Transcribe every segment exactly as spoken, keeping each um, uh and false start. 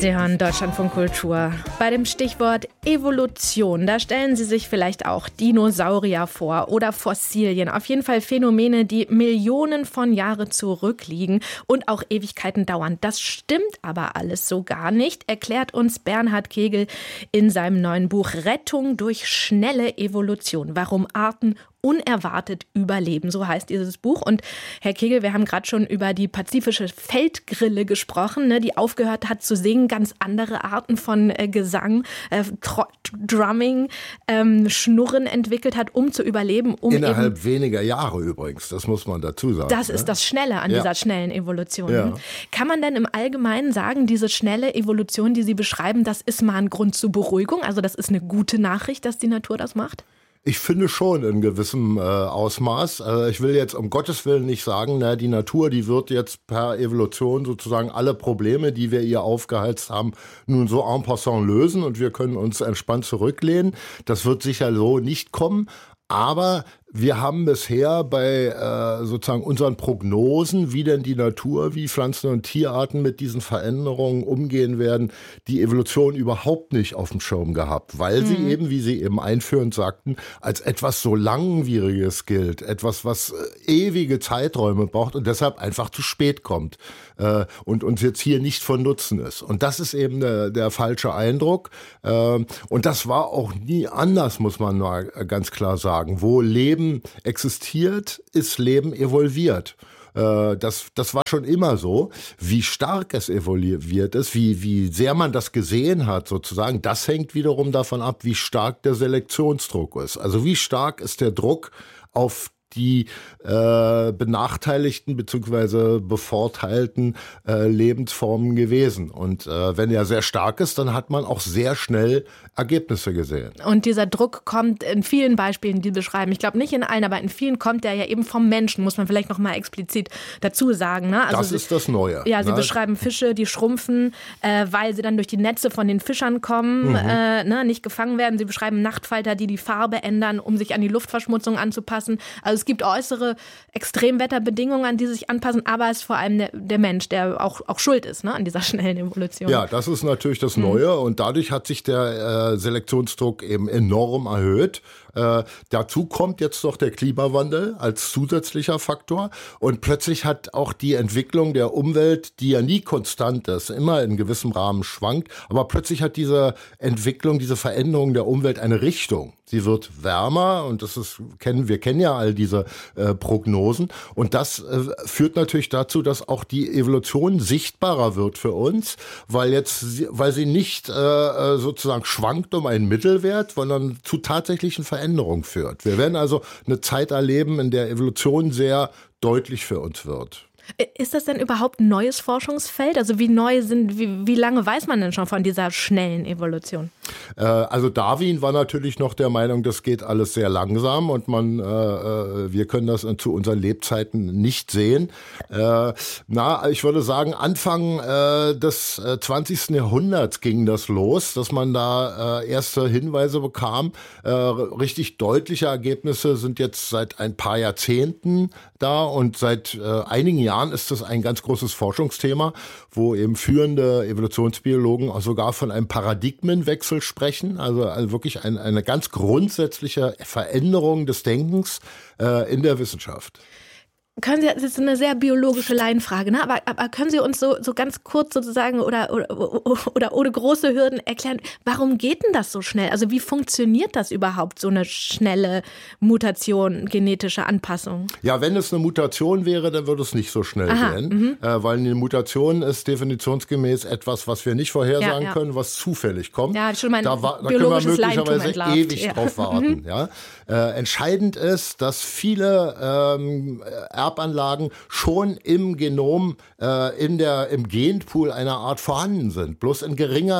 Sie hören Deutschlandfunk Kultur. Bei dem Stichwort Evolution, da stellen Sie sich vielleicht auch Dinosaurier vor oder Fossilien. Auf jeden Fall Phänomene, die Millionen von Jahren zurückliegen und auch Ewigkeiten dauern. Das stimmt aber alles so gar nicht, erklärt uns Bernhard Kegel in seinem neuen Buch Rettung durch schnelle Evolution. Warum Arten unerwartet überleben, so heißt dieses Buch. Und Herr Kegel, wir haben gerade schon über die pazifische Feldgrille gesprochen, ne, die aufgehört hat zu singen, ganz andere Arten von äh, Gesang, äh, Tro- Drumming, ähm, Schnurren entwickelt hat, um zu überleben. Um Innerhalb eben, weniger Jahre übrigens, das muss man dazu sagen. Das ne? ist das Schnelle an ja. dieser schnellen Evolution. Ja. Kann man denn im Allgemeinen sagen, diese schnelle Evolution, die Sie beschreiben, das ist mal ein Grund zur Beruhigung? Also das ist eine gute Nachricht, dass die Natur das macht? Ich finde schon in gewissem äh, Ausmaß. Äh, ich will jetzt um Gottes Willen nicht sagen, na, die Natur, die wird jetzt per Evolution sozusagen alle Probleme, die wir ihr aufgeheizt haben, nun so en passant lösen und wir können uns entspannt zurücklehnen. Das wird sicher so nicht kommen. Aber wir haben bisher bei äh, sozusagen unseren Prognosen, wie denn die Natur, wie Pflanzen- und Tierarten mit diesen Veränderungen umgehen werden, die Evolution überhaupt nicht auf dem Schirm gehabt, weil mhm. sie eben, wie Sie eben einführend sagten, als etwas so Langwieriges gilt, etwas, was äh, ewige Zeiträume braucht und deshalb einfach zu spät kommt äh, und uns jetzt hier nicht von Nutzen ist. Und das ist eben der, der falsche Eindruck. Äh, und das war auch nie anders, muss man mal ganz klar sagen. Wo Leben existiert, ist Leben evolviert. Das, das war schon immer so. Wie stark es evolviert ist, wie, wie sehr man das gesehen hat sozusagen, das hängt wiederum davon ab, wie stark der Selektionsdruck ist. Also wie stark ist der Druck auf die äh, benachteiligten bzw. bevorteilten äh, Lebensformen gewesen. Und äh, wenn er sehr stark ist, dann hat man auch sehr schnell Ergebnisse gesehen. Und dieser Druck kommt in vielen Beispielen, die beschreiben, ich glaube nicht in allen, aber in vielen kommt der ja eben vom Menschen, muss man vielleicht noch mal explizit dazu sagen. Ne? Also das sie, ist das Neue. Ja, Sie ne? beschreiben Fische, die schrumpfen, äh, weil sie dann durch die Netze von den Fischern kommen, mhm. äh, ne, nicht gefangen werden. Sie beschreiben Nachtfalter, die die Farbe ändern, um sich an die Luftverschmutzung anzupassen. Also es gibt äußere Extremwetterbedingungen, an die sich anpassen, aber es ist vor allem der, der Mensch, der auch, auch schuld ist, ne, an dieser schnellen Evolution. Ja, das ist natürlich das Neue mhm. und dadurch hat sich der äh, Selektionsdruck eben enorm erhöht. Äh, dazu kommt jetzt noch der Klimawandel als zusätzlicher Faktor und plötzlich hat auch die Entwicklung der Umwelt, die ja nie konstant ist, immer in gewissem Rahmen schwankt, aber plötzlich hat diese Entwicklung, diese Veränderung der Umwelt eine Richtung. Sie wird wärmer und das ist, kennen, wir kennen ja all diese äh, Prognosen und das äh, führt natürlich dazu, dass auch die Evolution sichtbarer wird für uns, weil jetzt, weil sie nicht äh, sozusagen schwankt um einen Mittelwert, sondern zu tatsächlichen Veränderungen führt. Wir werden also eine Zeit erleben, in der Evolution sehr deutlich für uns wird. Ist das denn überhaupt ein neues Forschungsfeld? Also wie neu sind, wie, wie lange weiß man denn schon von dieser schnellen Evolution? Äh, also Darwin war natürlich noch der Meinung, das geht alles sehr langsam und man, äh, wir können das zu unseren Lebzeiten nicht sehen. Äh, na, ich würde sagen, Anfang äh, des zwanzigsten Jahrhunderts ging das los, dass man da äh, erste Hinweise bekam. Äh, richtig deutliche Ergebnisse sind jetzt seit ein paar Jahrzehnten da und seit äh, einigen Jahren ist das ein ganz großes Forschungsthema, wo eben führende Evolutionsbiologen auch sogar von einem Paradigmenwechsel sprechen, also, also wirklich ein, eine ganz grundsätzliche Veränderung des Denkens äh, in der Wissenschaft. Können Sie, das ist eine sehr biologische Laienfrage, ne? aber, aber können Sie uns so, so ganz kurz sozusagen oder, oder, oder ohne große Hürden erklären, warum geht denn das so schnell? Also wie funktioniert das überhaupt, so eine schnelle Mutation, genetische Anpassung? Ja, wenn es eine Mutation wäre, dann würde es nicht so schnell Aha, gehen, äh, weil eine Mutation ist definitionsgemäß etwas, was wir nicht vorhersagen ja, ja. können, was zufällig kommt. Ja, schon mein da, da können wir biologisches möglicherweise Laientum ewig ja. drauf warten. ja. Äh, entscheidend ist, dass viele ähm, Erbanlagen schon im Genom, äh, in der, im Genpool einer Art vorhanden sind, bloß in geringer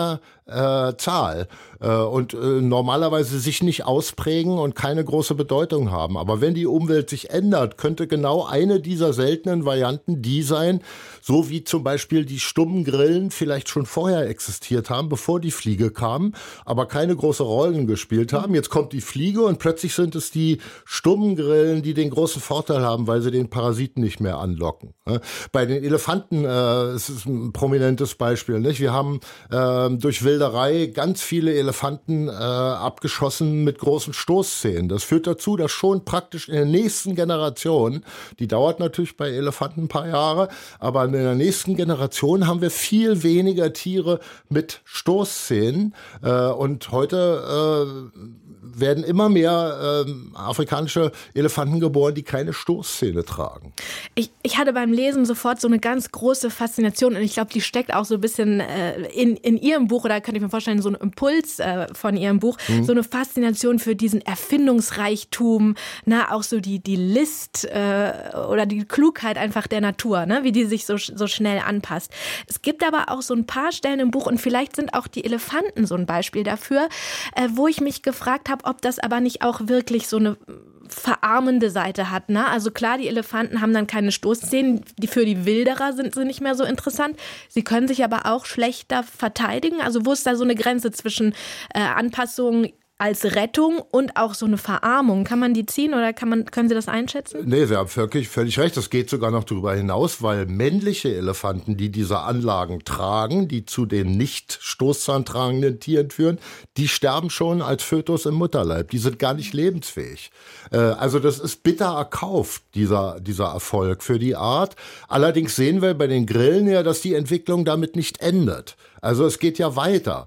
äh, Zahl äh, und äh, normalerweise sich nicht ausprägen und keine große Bedeutung haben. Aber wenn die Umwelt sich ändert, könnte genau eine dieser seltenen Varianten die sein, so wie zum Beispiel die stummen Grillen vielleicht schon vorher existiert haben, bevor die Fliege kam, aber keine große Rolle gespielt haben. Jetzt kommt die Fliege und plötzlich sind es die stummen Grillen, die den großen Vorteil haben, weil sie den Parasiten nicht mehr anlocken. Bei den Elefanten äh, ist es ein prominentes Beispiel. Nicht? Wir haben äh, durch Wilderei ganz viele Elefanten äh, abgeschossen mit großen Stoßzähnen. Das führt dazu, dass schon praktisch in der nächsten Generation, die dauert natürlich bei Elefanten ein paar Jahre, aber in der nächsten Generation haben wir viel weniger Tiere mit Stoßzähnen. Äh, und heute äh, werden immer mehr äh, afrikanische Elefanten geboren, die keine Stoßzähne tragen. Ich, ich hatte beim Lesen sofort so eine ganz große Faszination und ich glaube, die steckt auch so ein bisschen äh, in, in Ihrem Buch, oder könnte ich mir vorstellen, so ein Impuls äh, von Ihrem Buch, mhm. so eine Faszination für diesen Erfindungsreichtum, na, auch so die, die List äh, oder die Klugheit einfach der Natur, ne, wie die sich so, so schnell anpasst. Es gibt aber auch so ein paar Stellen im Buch und vielleicht sind auch die Elefanten so ein Beispiel dafür, äh, wo ich mich gefragt habe, ob das aber nicht auch wirklich so eine verarmende Seite hat. Ne? Also klar, die Elefanten haben dann keine Stoßzähne, die für die Wilderer sind sie nicht mehr so interessant. Sie können sich aber auch schlechter verteidigen. Also wo ist da so eine Grenze zwischen äh, Anpassung als Rettung und auch so eine Verarmung? Kann man die ziehen oder kann man, können Sie das einschätzen? Nee, Sie haben völlig, völlig recht. Das geht sogar noch darüber hinaus, weil männliche Elefanten, die diese Anlagen tragen, die zu den nicht stoßzahntragenden Tieren führen, die sterben schon als Fötus im Mutterleib. Die sind gar nicht lebensfähig. Äh, also das ist bitter erkauft, dieser, dieser Erfolg für die Art. Allerdings sehen wir bei den Grillen ja, dass die Entwicklung damit nicht endet. Also es geht ja weiter.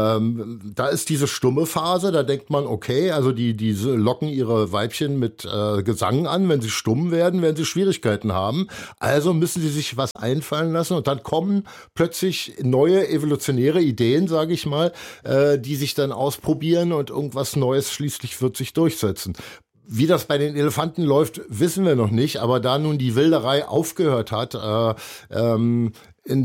Ähm, da ist diese stumme Phase, da denkt man, okay, also die, die locken ihre Weibchen mit äh, Gesang an. Wenn sie stumm werden, werden sie Schwierigkeiten haben. Also müssen sie sich was einfallen lassen und dann kommen plötzlich neue evolutionäre Ideen, sage ich mal, äh, die sich dann ausprobieren und irgendwas Neues schließlich wird sich durchsetzen. Wie das bei den Elefanten läuft, wissen wir noch nicht. Aber da nun die Wilderei aufgehört hat, äh, ähm,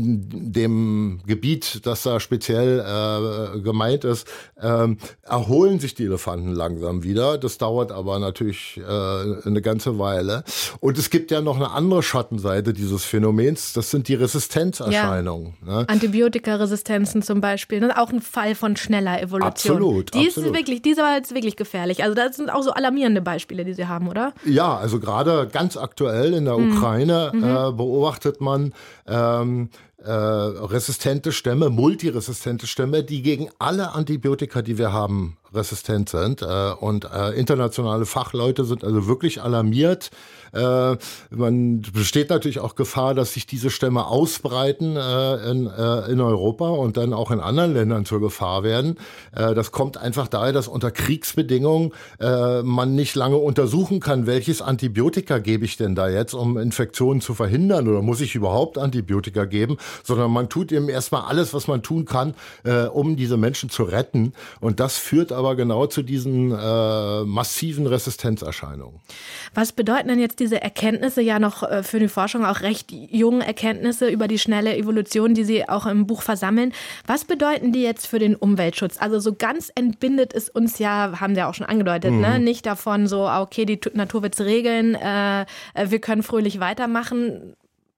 in dem Gebiet, das da speziell äh, gemeint ist, ähm, erholen sich die Elefanten langsam wieder. Das dauert aber natürlich äh, eine ganze Weile. Und es gibt ja noch eine andere Schattenseite dieses Phänomens. Das sind die Resistenzerscheinungen. Ja. Ne? Antibiotikaresistenzen zum Beispiel. Das ist auch ein Fall von schneller Evolution. Absolut. Die absolut. ist wirklich, die ist aber jetzt wirklich gefährlich. Also das sind auch so alarmierende Beispiele, die Sie haben, oder? Ja, also gerade ganz aktuell in der mhm. Ukraine mhm. Äh, beobachtet man ähm, Äh, resistente Stämme, multiresistente Stämme, die gegen alle Antibiotika, die wir haben, resistent sind. Äh, und äh, internationale Fachleute sind also wirklich alarmiert. Äh, man besteht natürlich auch Gefahr, dass sich diese Stämme ausbreiten äh, in, äh, in Europa und dann auch in anderen Ländern zur Gefahr werden. Äh, das kommt einfach daher, dass unter Kriegsbedingungen äh, man nicht lange untersuchen kann, welches Antibiotika gebe ich denn da jetzt, um Infektionen zu verhindern, oder muss ich überhaupt Antibiotika geben, sondern man tut eben erstmal alles, was man tun kann, äh, um diese Menschen zu retten. Und das führt aber genau zu diesen äh, massiven Resistenzerscheinungen. Was bedeuten denn jetzt diese Erkenntnisse, ja noch äh, für die Forschung auch recht jungen Erkenntnisse über die schnelle Evolution, die Sie auch im Buch versammeln? Was bedeuten die jetzt für den Umweltschutz? Also so ganz entbindet es uns ja, haben Sie ja auch schon angedeutet, mhm. ne? Nicht davon so, okay, die Natur wird's regeln, äh, wir können fröhlich weitermachen.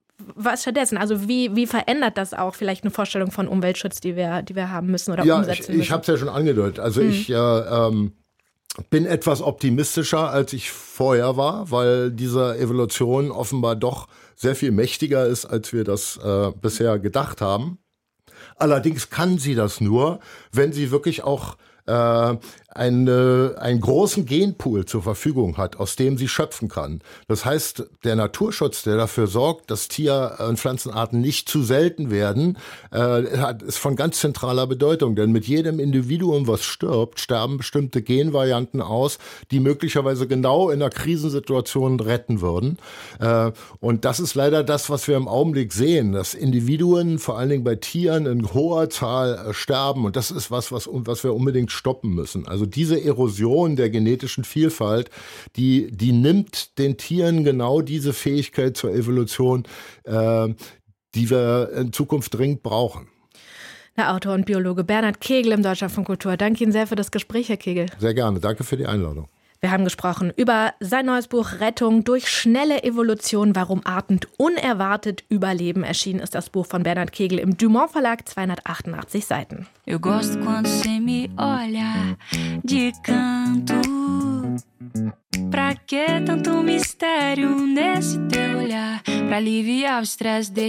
Was stattdessen? Also wie, wie verändert das auch vielleicht eine Vorstellung von Umweltschutz, die wir, die wir haben müssen oder ja, umsetzen ich, müssen? Ich habe es ja schon angedeutet. Also mhm. ich äh, ähm, bin etwas optimistischer, als ich vorher war, weil diese Evolution offenbar doch sehr viel mächtiger ist, als wir das äh, bisher gedacht haben. Allerdings kann sie das nur, wenn sie wirklich auch äh, eine, einen großen Genpool zur Verfügung hat, aus dem sie schöpfen kann. Das heißt, der Naturschutz, der dafür sorgt, dass Tier- und Pflanzenarten nicht zu selten werden, äh, ist von ganz zentraler Bedeutung. Denn mit jedem Individuum, was stirbt, sterben bestimmte Genvarianten aus, die möglicherweise genau in einer Krisensituation retten würden. Äh, und das ist leider das, was wir im Augenblick sehen, dass Individuen, vor allen Dingen bei Tieren, in hoher Zahl äh, sterben. Und das ist was, was, was wir unbedingt stoppen müssen. Also diese Erosion der genetischen Vielfalt, die, die nimmt den Tieren genau diese Fähigkeit zur Evolution, äh, die wir in Zukunft dringend brauchen. Der Autor und Biologe Bernhard Kegel im Deutschlandfunk Kultur. Danke Ihnen sehr für das Gespräch, Herr Kegel. Sehr gerne. Danke für die Einladung. Wir haben gesprochen über sein neues Buch Rettung durch schnelle Evolution, warum Arten unerwartet überleben. Erschienen ist das Buch von Bernhard Kegel im Dumont Verlag, zweihundertachtundachtzig Seiten. Eu gosto quando cê me olha de canto. Pra que tanto mistério nesse teu olhar? Pra aliviar o estresse